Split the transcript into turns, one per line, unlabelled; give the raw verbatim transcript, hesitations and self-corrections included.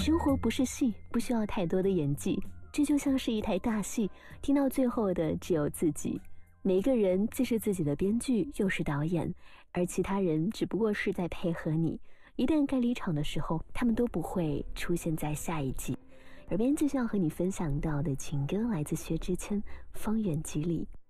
生活不是戏，不需要太多的演技，这就像是一台大戏，听到最后的只有自己。每个人既是自己的编剧又是导演，而其他人只不过是在配合你，一旦该离场的时候，他们都不会出现在下一集。耳边就像和你分享到的情歌来自薛之谦《方圆几里》。